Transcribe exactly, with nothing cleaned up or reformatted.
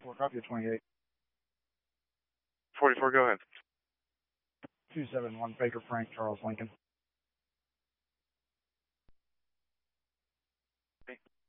forty-four, copy at twenty-eight. forty-four, go ahead. two seven one Baker Frank, Charles Lincoln.